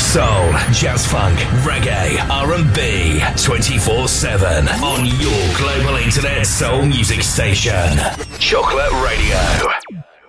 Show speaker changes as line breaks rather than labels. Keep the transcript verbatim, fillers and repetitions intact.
soul, jazz funk, reggae, R and B, twenty-four seven on your global internet soul music station. Chocolate Radio.